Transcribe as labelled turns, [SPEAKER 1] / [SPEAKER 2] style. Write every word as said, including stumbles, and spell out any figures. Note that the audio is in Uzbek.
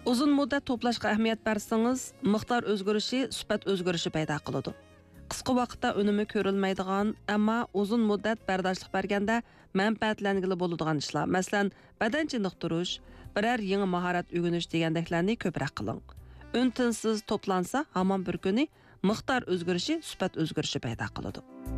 [SPEAKER 1] Uzun muddat to'plashga ahamiyat bersangiz, miqdor o'zgarishi, sifat o'zgarishi paydo qiladi. Qisqa vaqtda unumi ko'rilmaydigan, ammo uzun muddat bardoshlik berganda manfaatlangili bo'ladigan ishlar, masalan, badan chiniqtirish, biror yangi mahorat o'rganish degandeklarni ko'proq qiling. Untinsiz to'plansa, hamon bir kuni miqdor o'zgarishi, sifat o'zgarishi paydo qiladi.